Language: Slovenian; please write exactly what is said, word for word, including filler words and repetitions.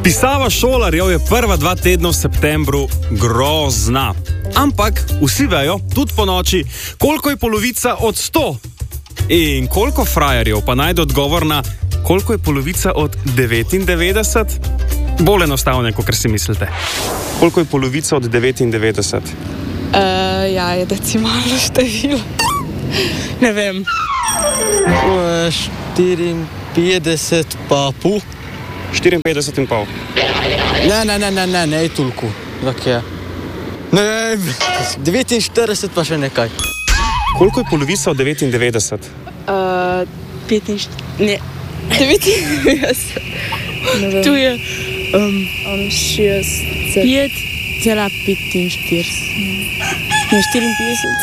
Pisava šolarjev je prva dva tedna v septembru grozna. Ampak vsi vejo, tudi po noči, koliko je polovica od sto. In koliko frajerjev pa najde odgovor na, koliko je polovica od devetindevetdeset? Bolj enostavno, kot si mislite. Koliko je polovica od devetindevetdeset? Uh, ja, je decimalno število. Ne vem. štiriinpetdeset pa pol. štiriinpetdeset in pol. Ne, ne, ne, ne, ne, ne, toliko. Je. Ne, devetinštirideset pa še nekaj. Koliko je polovica od devetindevetdeset? Uh, petinštirideset, ne, devetindevetdeset. Tu je um, um, šest, pet cela petinštirideset. Ne, štiriinpetdeset.